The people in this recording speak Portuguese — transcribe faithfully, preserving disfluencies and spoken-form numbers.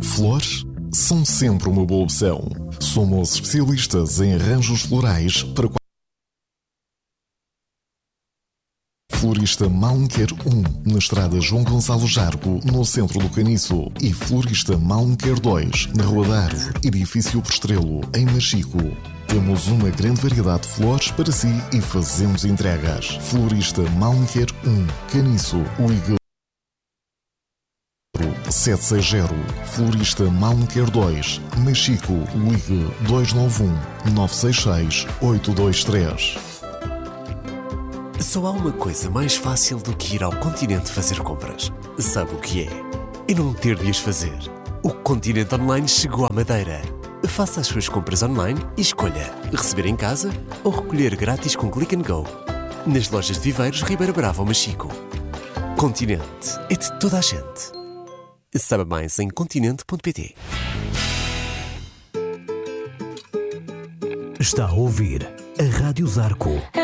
Flores são sempre uma boa opção. Somos especialistas em arranjos florais para Florista Malmequer um, na estrada João Gonçalo Jargo, no centro do Caniço, e Florista Malmequer dois, na Rua da Árvore, edifício Postrelo, em Machico. Temos uma grande variedade de flores para si e fazemos entregas. Florista Malmequer um, Caniço, ligue sete seis zero. Florista Malmequer dois, Machico, ligue dois nove um, nove seis seis, oito dois três. Só há uma coisa mais fácil do que ir ao Continente fazer compras. Sabe o que é? É não ter de as fazer. O Continente Online chegou à Madeira. Faça as suas compras online e escolha receber em casa ou recolher grátis com Click and Go. Nas lojas de Viveiros, Ribeira Brava ou Machico. Continente é de toda a gente. Saiba mais em continente ponto pt. Está a ouvir a Rádio Zarco.